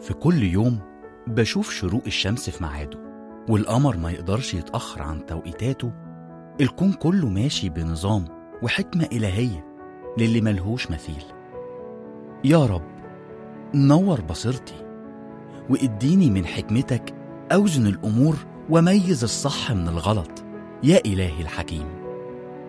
في كل يوم بشوف شروق الشمس في ميعاده، والقمر ما يقدرش يتأخر عن توقيتاته. الكون كله ماشي بنظام وحكمة إلهية للي ملهوش مثيل. يا رب نور بصيرتي واديني من حكمتك أوزن الأمور وميز الصح من الغلط يا إلهي الحكيم.